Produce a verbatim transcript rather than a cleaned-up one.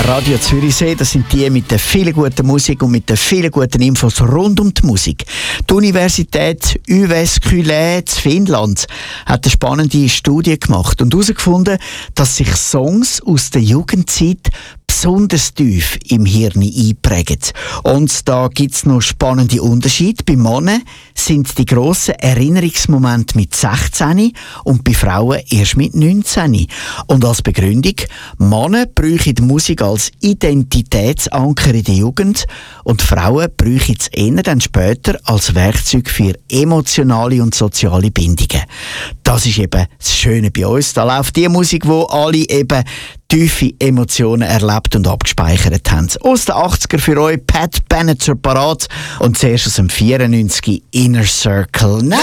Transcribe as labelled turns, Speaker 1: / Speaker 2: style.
Speaker 1: Radio Zürichsee, das sind die mit der vielen guten Musik und mit den vielen guten Infos rund um die Musik. Die Universität Jyväskylä in Finnland hat eine spannende Studie gemacht und herausgefunden, dass sich Songs aus der Jugendzeit besonders tief im Hirn einprägen. Und da gibt es noch spannende Unterschiede. Bei Männern sind die grossen Erinnerungsmomente mit sechzehn und bei Frauen erst mit neunzehn. Und als Begründung, Männer bräuchten die Musik als Identitätsanker in der Jugend und Frauen bräuchten es eher dann später als Werkzeug für emotionale und soziale Bindungen. Das ist eben das Schöne bei uns. Da läuft die Musik, wo alle eben tiefe Emotionen erlebt und abgespeichert haben. Aus den achtziger für euch Pat Benatar parat und zuerst aus dem vierundneunzig Inner Circle.